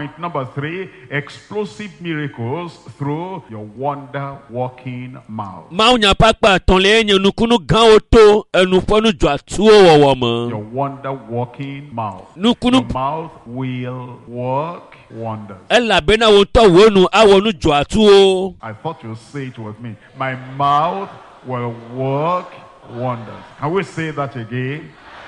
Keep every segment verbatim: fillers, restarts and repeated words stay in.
Point number three, explosive miracles through your wonder-working mouth. Maunya pakpa tonle nye nukunu gan oto enufonu jwa tuo wawama. Your wonder-working mouth. Nukunu Your mouth will work wonders. ela bena woto wonu awonu jwa tuo. I thought you'd say it with me. My mouth will work wonders. Can we say that again?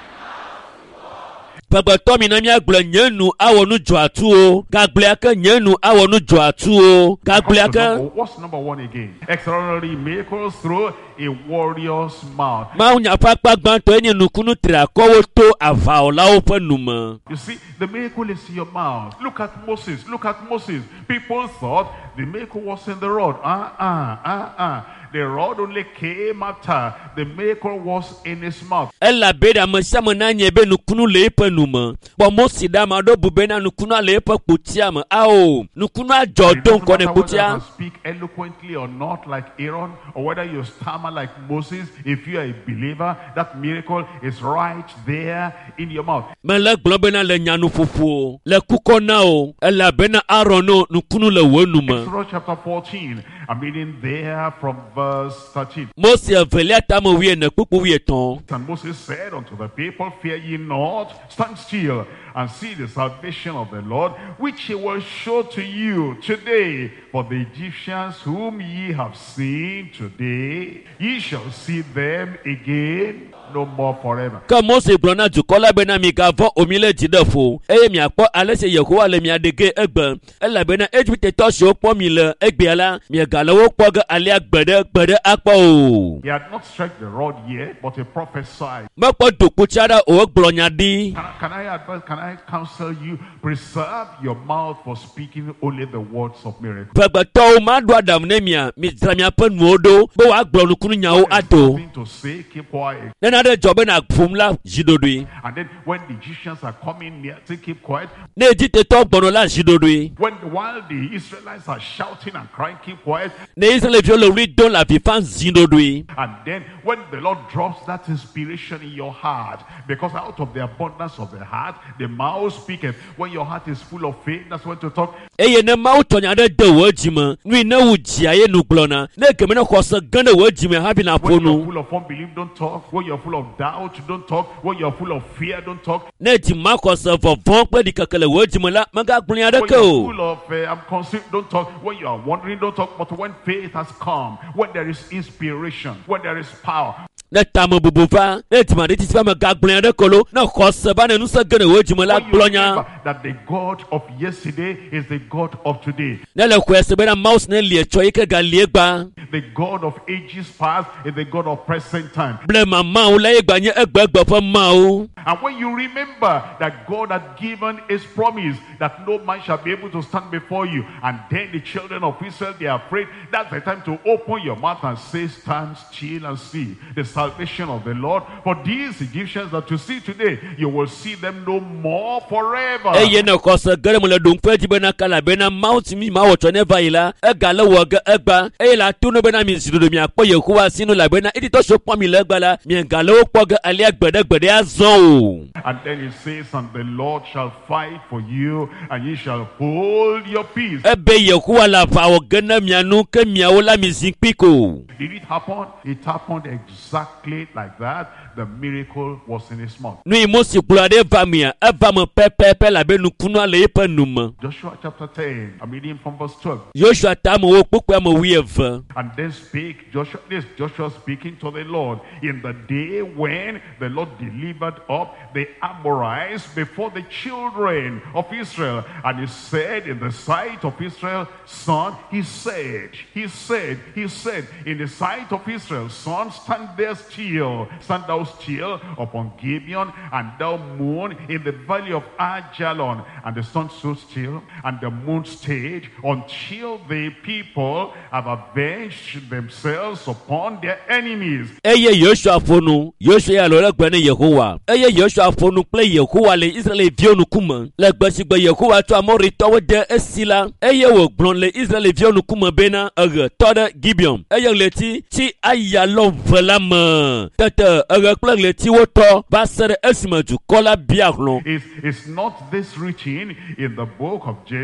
Pagba tomi na mi agble nyenu awonu jwa tuo. Gagle aka nyenu awonu jwa tuo. Gagle aka What's number one again? Extraordinary miracles through a warrior's mouth. Maunya pakpa gbanto enye nukunu tra kowo to avaola ope numa. You see, the miracle is in your mouth. Look at Moses. Look at Moses. People thought the miracle was in the rod. Uh-uh, uh-uh. The rod only came after. The miracle was in his mouth. Ela beda masama na nyebe nukunu lepe numa. Bo Moses da ma do bubena nukunu lepe kutia ma. Ao, nukunu ajodon kone kutia. Speak eloquently or not like Aaron, or whether you stammer like Moses, if you are a believer, that miracle is right there in your mouth. Mele globena le nyanu fufu. Le kuko nao. Ela bena Aarono nukunu le wenuma. Exodus chapter fourteen. I'm reading there from verse thirteen. Moses velia tamo wie ne kuku wie ton. And Moses said unto the people, fear ye not, stand still and see the salvation of the Lord, which he will show to you today. For the Egyptians whom ye have seen today, ye shall see them again no more forever. Ka Moses blona jukola bena mi gavo omile jidefo. Eye mi akpo alese Yehowa le mi adege egbe. Ela bena Egypte to so po mi le egbeala mi galawo po ga ali agbede gbede akpo. He had not struck the rod yet, but he prophesied. Mekpo doku chara o gblonya di. Can I, can I advise, can I counsel you, preserve your mouth for speaking only the words of miracle. Pagba to ma do adam ne mi mi tra mi apen modo bo wa gblonu kunu nyawo ado. Nothing to say, keep quiet. Na de jobe na fumla jidodui. And then when the Egyptians are coming near, say keep quiet. Ne Egypte to gbono la jidodui. When while the Israelites are shouting and crying, keep quiet. Ne Israel fi lo ri don la fi fan jidodui. And then when the Lord drops that inspiration in your heart, because out of the abundance of the heart, the mouth speaketh. When your heart is full of faith, that's when to talk. Eye ne ma utonya de de wojima. Nwi na wujia ye nu glona. Ne keme na khosa gane wojima habi na When you're ponu. full of unbelief, don't talk. When you're full of doubt, don't talk. When you're full of fear, don't talk. Ne ti ma khosa vovon pe di kakele wojima la maga gblon de When you're ko. full of uh, I'm concerned, don't talk. When you are wondering, don't talk. But when faith has come, when there is inspiration, when there is power, Ne tamo bubufa. Ne ti ma de ti fa maga gblon de ko lo. Na khosa ba ne nu sa gane wojima la when you glonya. remember that the God of yesterday is the God of today. Ne le kwese be na mouse ne lie cho ike ga lie gba. The God of ages past is the God of present time. Ble mama o la egba nye egba egba fo ma o. And when you remember that God had given his promise that no man shall be able to stand before you, and then the children of Israel, they are afraid, that's the time to open your mouth and say, stand still and see the salvation of the Lord. For these Egyptians that you see today, you will see them no more forever. Eye na khosa gare mo le don fe ti be na kala be na mouth mi ma wo cho ne va ila. E ga le wo ga egba. E la tu no be na mi zido mi akpo Yehowa sinu la be na iti to so pon mi le gba la. Mi ga le wo po ga ali agbede gbede azon o. And then it says, and the Lord shall fight for you, and ye shall hold your peace. Ebe Yehowa la fa o gana mi anu ke mi awo la mi zin piko. Did it happen? It happened exactly like that. The miracle was in his mouth. Nu imo si kulade va mi a va mo pepepe la be nu kunu ale ipe numa. Joshua chapter ten, I'm reading from verse twelve. Joshua ta mo wo popo mo wi eva. And then spake Joshua, this Joshua speaking to the Lord, in the day when the Lord delivered up the Amorites before the children of Israel. And he said in the sight of Israel, son, he said, he said, he said, in the sight of Israel, son, stand there still, stand thou still upon Gibeon, and thou moon in the valley of Ajalon. And the sun stood still, and the moon stayed, until the people have avenged themselves upon their enemies. Eye Joshua fonu, Joshua ya lo le gbe ni Yehowa. Eye Joshua fonu ple Yehowa le Israel vi onu kuma. Le gbe si gbe Yehowa to amori to de esila. Eye wo gbron le Israel vi onu kuma bena ege to de Gibeon. Eye le ti ti aya lo velama. Tete ege ple le ti wo to ba sere esimaju kola biaklon. Is is not this written in the book of James?